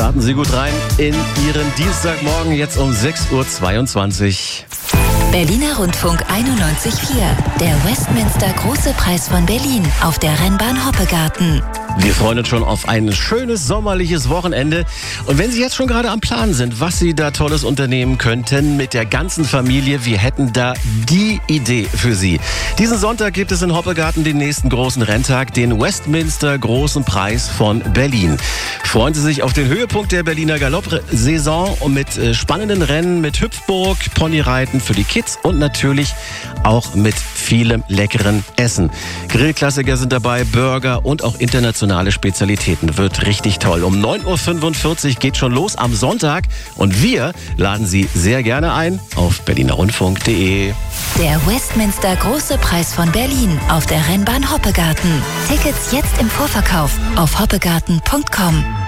Starten Sie gut rein in Ihren Dienstagmorgen, jetzt um 6.22 Uhr. Berliner Rundfunk 91.4. Der Westminster Große Preis von Berlin auf der Rennbahn Hoppegarten. Wir freuen uns schon auf ein schönes sommerliches Wochenende. Und wenn Sie jetzt schon gerade am Plan sind, was Sie da Tolles unternehmen könnten mit der ganzen Familie, wir hätten da die Idee für Sie. Diesen Sonntag gibt es in Hoppegarten den nächsten großen Renntag, den Westminster Großen Preis von Berlin. Freuen Sie sich auf den Höhepunkt der Berliner Galopp-Saison und mit spannenden Rennen, mit Hüpfburg, Ponyreiten für die Kids und natürlich auch mit vielem leckeren Essen. Grillklassiker sind dabei, Burger und auch internationale Spezialitäten. Wird richtig toll. Um 9.45 Uhr geht schon los am Sonntag und wir laden Sie sehr gerne ein auf berlinerrundfunk.de. Der Westminster Große Preis von Berlin auf der Rennbahn Hoppegarten. Tickets jetzt im Vorverkauf auf hoppegarten.com.